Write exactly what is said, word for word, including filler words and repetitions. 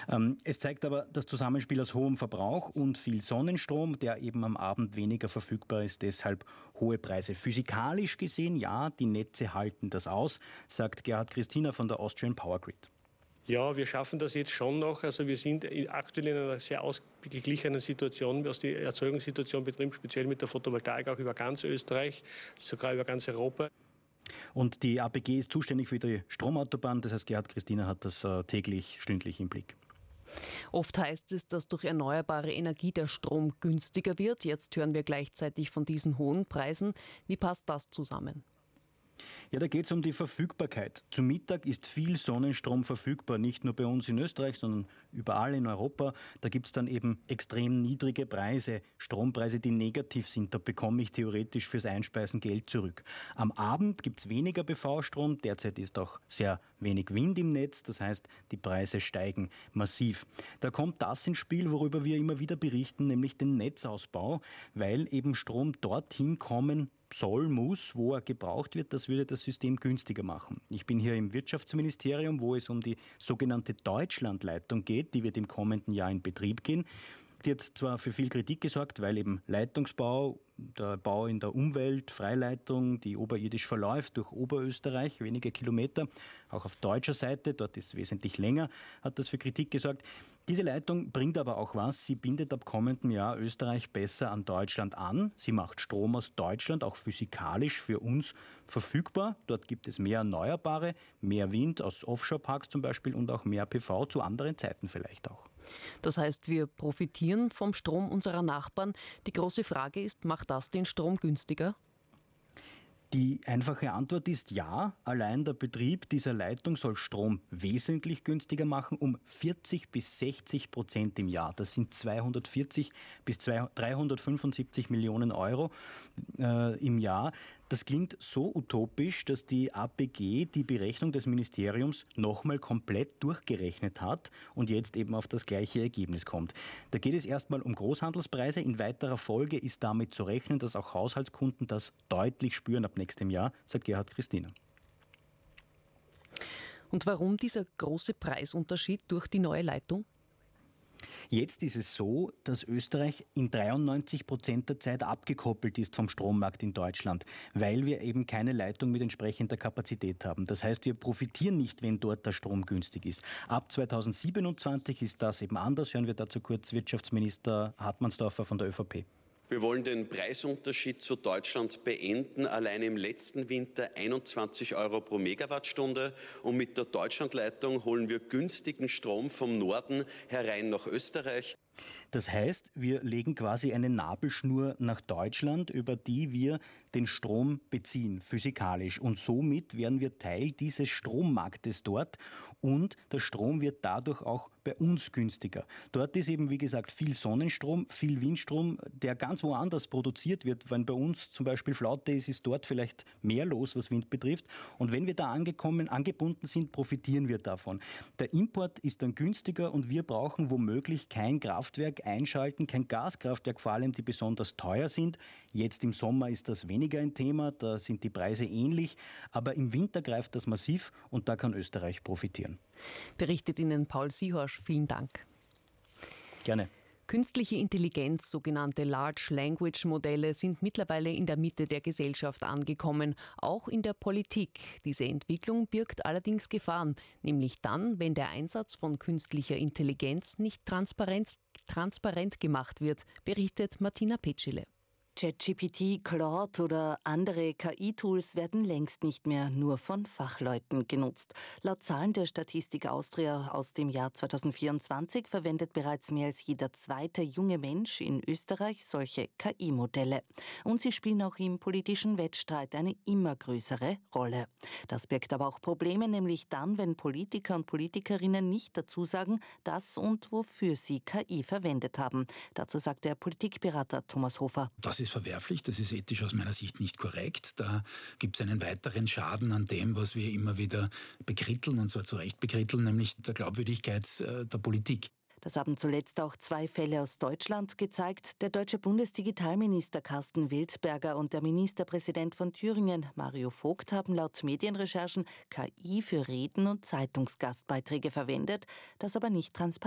Ähm, es zeigt aber das Zusammenspiel aus hohem Verbrauch und viel Sonnenstrom, der eben am Abend weniger verfügbar ist, deshalb hohe Preise. Physikalisch gesehen, ja, die Netze halten das aus, sagt Gerhard Christiner von der Austrian Power Grid. Ja, wir schaffen das jetzt schon noch. Also wir sind aktuell in einer sehr ausgeglichenen Situation, was die Erzeugungssituation betrifft, speziell mit der Photovoltaik auch über ganz Österreich, sogar über ganz Europa. Und die A P G ist zuständig für die Stromautobahn, das heißt, Gerhard Christiner hat das äh, täglich, stündlich im Blick. Oft heißt es, dass durch erneuerbare Energie der Strom günstiger wird. Jetzt hören wir gleichzeitig von diesen hohen Preisen. Wie passt das zusammen? Ja, da geht es um die Verfügbarkeit. Zu Mittag ist viel Sonnenstrom verfügbar, nicht nur bei uns in Österreich, sondern überall in Europa. Da gibt es dann eben extrem niedrige Preise, Strompreise, die negativ sind. Da bekomme ich theoretisch fürs Einspeisen Geld zurück. Am Abend gibt es weniger B V-Strom. Derzeit ist auch sehr wenig Wind im Netz. Das heißt, die Preise steigen massiv. Da kommt das ins Spiel, worüber wir immer wieder berichten, nämlich den Netzausbau, weil eben Strom dorthin kommen soll, muss, wo er gebraucht wird, das würde das System günstiger machen. Ich bin hier im Wirtschaftsministerium, wo es um die sogenannte Deutschlandleitung geht, die wird im kommenden Jahr in Betrieb gehen. Die hat zwar für viel Kritik gesorgt, weil eben Leitungsbau, der Bau in der Umwelt, Freileitung, die oberirdisch verläuft durch Oberösterreich, wenige Kilometer, auch auf deutscher Seite, dort ist es wesentlich länger, hat das für Kritik gesorgt. Diese Leitung bringt aber auch was. Sie bindet ab kommendem Jahr Österreich besser an Deutschland an. Sie macht Strom aus Deutschland auch physikalisch für uns verfügbar. Dort gibt es mehr Erneuerbare, mehr Wind aus Offshore-Parks zum Beispiel und auch mehr P V zu anderen Zeiten vielleicht auch. Das heißt, wir profitieren vom Strom unserer Nachbarn. Die große Frage ist, macht das den Strom günstiger? Die einfache Antwort ist ja. Allein der Betrieb dieser Leitung soll Strom wesentlich günstiger machen, um vierzig bis sechzig Prozent im Jahr. Das sind zweihundertvierzig bis dreihundertfünfundsiebzig Millionen Euro äh, im Jahr. Das klingt so utopisch, dass die A P G die Berechnung des Ministeriums nochmal komplett durchgerechnet hat und jetzt eben auf das gleiche Ergebnis kommt. Da geht es erstmal um Großhandelspreise. In weiterer Folge ist damit zu rechnen, dass auch Haushaltskunden das deutlich spüren ab nächstem Jahr, sagt Gerhard Christiner. Und warum dieser große Preisunterschied durch die neue Leitung? Jetzt ist es so, dass Österreich in dreiundneunzig Prozent der Zeit abgekoppelt ist vom Strommarkt in Deutschland, weil wir eben keine Leitung mit entsprechender Kapazität haben. Das heißt, wir profitieren nicht, wenn dort der Strom günstig ist. Ab zweitausendsiebenundzwanzig ist das eben anders. Hören wir dazu kurz Wirtschaftsminister Hartmannsdorfer von der ÖVP. Wir wollen den Preisunterschied zu Deutschland beenden. Allein im letzten Winter einundzwanzig Euro pro Megawattstunde. Und mit der Deutschlandleitung holen wir günstigen Strom vom Norden herein nach Österreich. Das heißt, wir legen quasi eine Nabelschnur nach Deutschland, über die wir den Strom beziehen, physikalisch. Und somit werden wir Teil dieses Strommarktes dort und der Strom wird dadurch auch bei uns günstiger. Dort ist eben, wie gesagt, viel Sonnenstrom, viel Windstrom, der ganz woanders produziert wird. Wenn bei uns zum Beispiel Flaute ist, ist dort vielleicht mehr los, was Wind betrifft. Und wenn wir da angekommen, angebunden sind, profitieren wir davon. Der Import ist dann günstiger und wir brauchen womöglich kein Kraftwerk einschalten, kein Gaskraftwerk, vor allem die besonders teuer sind. Jetzt im Sommer ist das weniger ein Thema, da sind die Preise ähnlich, aber im Winter greift das massiv und da kann Österreich profitieren. Berichtet Ihnen Paul Siehasch. Vielen Dank. Gerne. Künstliche Intelligenz, sogenannte Large Language Modelle, sind mittlerweile in der Mitte der Gesellschaft angekommen, auch in der Politik. Diese Entwicklung birgt allerdings Gefahren, nämlich dann, wenn der Einsatz von künstlicher Intelligenz nicht transparent, transparent gemacht wird, berichtet Martina Petschele. ChatGPT, Claude oder andere K I-Tools werden längst nicht mehr nur von Fachleuten genutzt. Laut Zahlen der Statistik Austria aus dem Jahr zweitausendvierundzwanzig verwendet bereits mehr als jeder zweite junge Mensch in Österreich solche K I-Modelle. Und sie spielen auch im politischen Wettstreit eine immer größere Rolle. Das birgt aber auch Probleme, nämlich dann, wenn Politiker und Politikerinnen nicht dazu sagen, dass und wofür sie K I verwendet haben. Dazu sagt der Politikberater Thomas Hofer. Das ist verwerflich, das ist ethisch aus meiner Sicht nicht korrekt. Da gibt es einen weiteren Schaden an dem, was wir immer wieder bekritteln, und zwar zu Recht bekritteln, nämlich der Glaubwürdigkeit der Politik. Das haben zuletzt auch zwei Fälle aus Deutschland gezeigt. Der deutsche Bundesdigitalminister Carsten Wildberger und der Ministerpräsident von Thüringen, Mario Vogt, haben laut Medienrecherchen K I für Reden und Zeitungsgastbeiträge verwendet, das aber nicht transparent